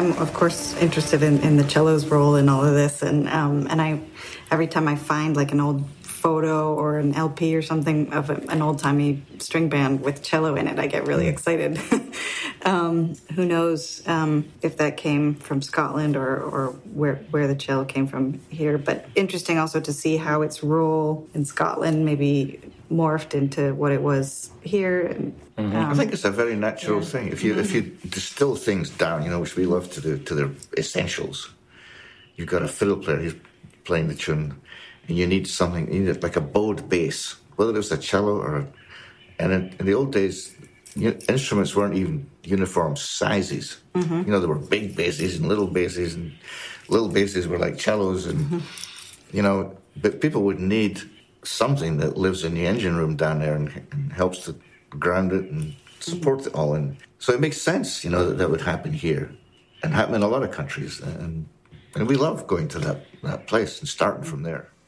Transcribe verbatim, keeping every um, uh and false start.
I'm of course interested in, in the cello's role in all of this, and um, and I every time I find like an old photo or an L P or something of a, an old-timey string band with cello in it, I get really excited. um, who knows um, if that came from Scotland or, or where where the cello came from here. But interesting also to see how its role in Scotland maybe morphed into what it was here. And, mm-hmm. um, I think it's a very natural yeah. thing. If you mm-hmm. if you distill things down, you know, which we love to do, to their essentials, you've got a fiddle player who's playing the tune, and you need something, you need like a bowed bass, whether it was a cello or a, and in, in the old days, you know, instruments weren't even uniform sizes. Mm-hmm. You know, there were big basses and little basses, and little basses were like cellos, and mm-hmm. you know, but people would need something that lives in the engine room down there and, and helps to ground it and support mm-hmm. it all. And so it makes sense, you know, that that would happen here and happen in a lot of countries. And and we love going to that, that place and starting from there.